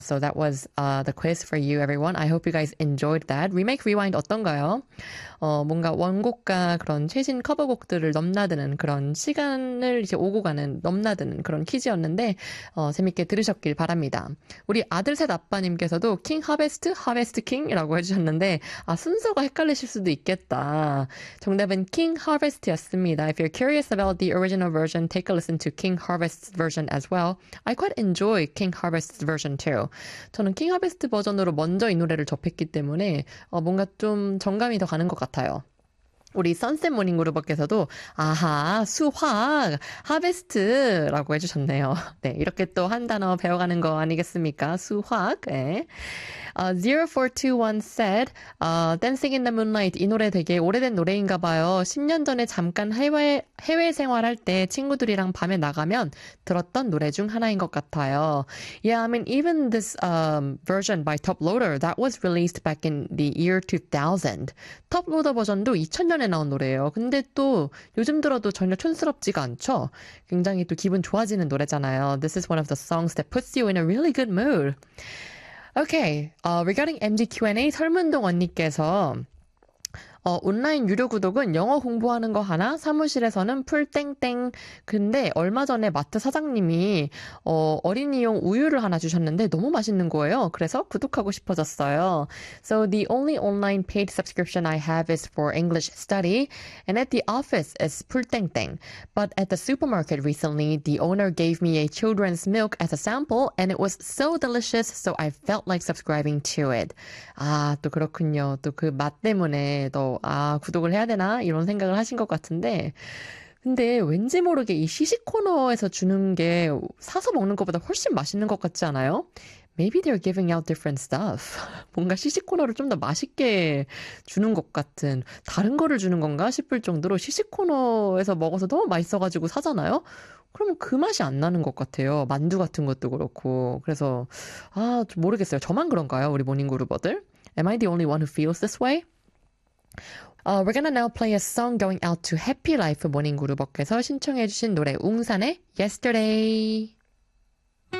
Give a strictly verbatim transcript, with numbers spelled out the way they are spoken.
So that was uh, the quiz for you, everyone. I hope you guys enjoyed that. Remake Rewind 어떤가요? 어, 뭔가 원곡과 그런 최신 커버곡들을 넘나드는 그런 시간을 이제 오고 가는 넘나드는 그런 퀴즈였는데 어, 재밌게 들으셨길 바랍니다. 우리 아들 셋 아빠님께서도 킹 하베스트, 하베스트 킹이라고 해주셨는데 아 순서가 헷갈리실 수도 있겠다. 정답은 킹 하베스트였습니다. If you're curious about the original version, take a listen to King Harvest's version as well. I quite enjoy King Harvest's version too. 저는 킹 하베스트 버전으로 먼저 이 노래를 접했기 때문에 어, 뭔가 좀 정감이 더 가는 것 같아요. 우리 선셋 모닝 그루버께서도 아하 수확 하베스트라고 해주셨네요. 네 이렇게 또 한 단어 배워가는 거 아니겠습니까? 수확. 네. Uh, zero four two one said, uh, Dancing in the Moonlight 이 노래 되게 오래된 노래인가 봐요. 십 년 전에 잠깐 해외, 해외 생활할 때 친구들이랑 밤에 나가면 들었던 노래 중 하나인 것 같아요. Yeah, I mean, even this um, version by Top Loader, that was released back in the year two thousand. Top Loader 버전도 이천 년에 나온 노래예요. 근데 또 요즘 들어도 전혀 촌스럽지가 않죠? 굉장히 또 기분 좋아지는 노래잖아요. This is one of the songs that puts you in a really good mood. Okay, uh, regarding 엠지 큐 앤 에이 설문동 언니께서 어, 온라인 유료 구독은 영어 공부하는 거 하나, 사무실에서는 풀땡땡. 근데 얼마 전에 마트 사장님이 어, 어린이용 우유를 하나 주셨는데 너무 맛있는 거예요. 그래서 구독하고 싶어졌어요. So the only online paid subscription I have is for English study, and at the office is 풀땡땡. But at the supermarket recently, the owner gave me a children's milk as a sample, and it was so delicious, so I felt like subscribing to it. 아, 또 그렇군요. 또 그 맛 때문에 더 아, 구독을 해야 되나? 이런 생각을 하신 것 같은데. 근데 왠지 모르게 이 시식 코너에서 주는 게 사서 먹는 것보다 훨씬 맛있는 것 같지 않아요? Maybe they're giving out different stuff. 뭔가 시식 코너를 좀 더 맛있게 주는 것 같은, 다른 거를 주는 건가 싶을 정도로 시식 코너에서 먹어서 너무 맛있어가지고 사잖아요? 그러면 그 맛이 안 나는 것 같아요. 만두 같은 것도 그렇고. 그래서, 아, 좀 모르겠어요. 저만 그런가요? 우리 모닝그루버들? Am I the only one who feels this way? Uh, we're gonna now play a song going out to Happy Life 모닝그루버께서 신청해주신 노래 웅산의 Yesterday.